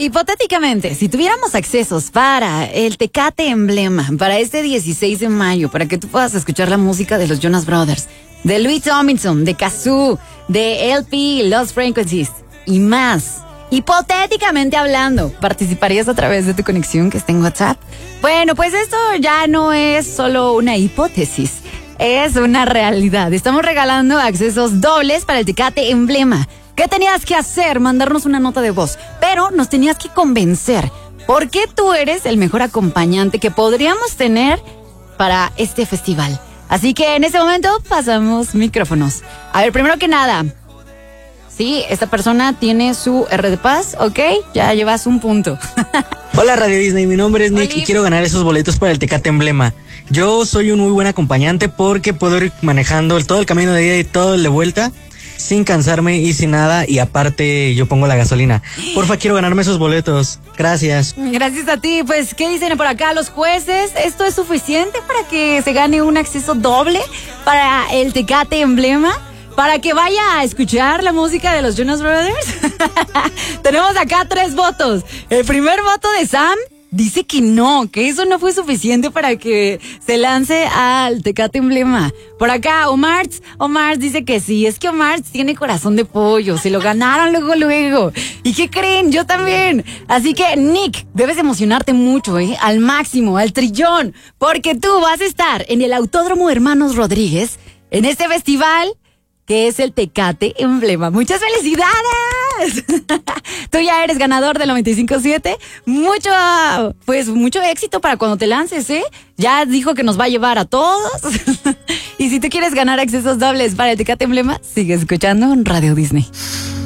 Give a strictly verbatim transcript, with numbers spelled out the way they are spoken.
hipotéticamente, si tuviéramos accesos para el Tecate Emblema, para este dieciséis de mayo, para que tú puedas escuchar la música de los Jonas Brothers, de Louis Tomlinson, de Kazoo, de L P, Lost Frequencies y más, hipotéticamente hablando, ¿participarías a través de tu conexión que está en WhatsApp? Bueno, pues esto ya no es solo una hipótesis, es una realidad. Estamos regalando accesos dobles para el Tecate Emblema. ¿Qué tenías que hacer? Mandarnos una nota de voz, pero nos tenías que convencer. ¿Por qué tú eres el mejor acompañante que podríamos tener para este festival? Así que en este momento pasamos micrófonos. A ver, primero que nada, sí, esta persona tiene su R de Paz, ¿ok? Ya llevas un punto. Hola Radio Disney, mi nombre es Nick Oli. y quiero ganar esos boletos para el Tecate Emblema. Yo soy un muy buen acompañante porque puedo ir manejando el- todo el camino de ida y todo el de vuelta sin cansarme y sin nada, y aparte yo pongo la gasolina. Porfa, quiero ganarme esos boletos. Gracias. Gracias a ti. Pues, ¿qué dicen por acá los jueces? ¿Esto es suficiente para que se gane un acceso doble para el Tecate Emblema? ¿Para que vaya a escuchar la música de los Jonas Brothers? Tenemos acá tres votos. El primer voto de Sam dice que no, que eso no fue suficiente para que se lance al Tecate Emblema. Por acá, Omar, Omar dice que sí. Es que Omar tiene corazón de pollo. Se lo ganaron luego, luego. ¿Y qué creen? Yo también. Así que, Nick, debes emocionarte mucho, ¿eh? Al máximo, al trillón. Porque tú vas a estar en el Autódromo Hermanos Rodríguez, en este festival que es el Tecate Emblema. ¡Muchas felicidades! Tú ya eres ganador del noventa y cinco siete. Mucho, pues, mucho éxito para cuando te lances, ¿eh? Ya dijo que nos va a llevar a todos. Y si tú quieres ganar accesos dobles para el Tecate Emblema, sigue escuchando en Radio Disney.